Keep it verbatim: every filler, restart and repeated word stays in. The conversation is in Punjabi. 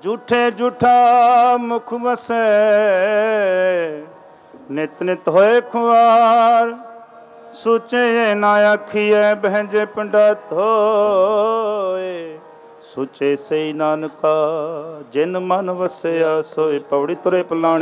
ਝੂਠੇ ਝੂਠਾ ਮੁਖ ਵਸੈ, ਨਿਤ ਨਿਤ ਹੋਏ ਖੁਆਰ। ਸੁਚੇ ਨਾ ਆਖੀਐ ਬਹਿੰਜੇ ਪੰਡਤ ਹੋਏ, ਸੁਚੇ ਸਈ ਨਾਨਕਾ ਜਿਨ ਮਨ ਵਸਿਆ ਸੋਏ। ਪੌੜੀ ਤੁਰੇ ਪਲਾਣੇ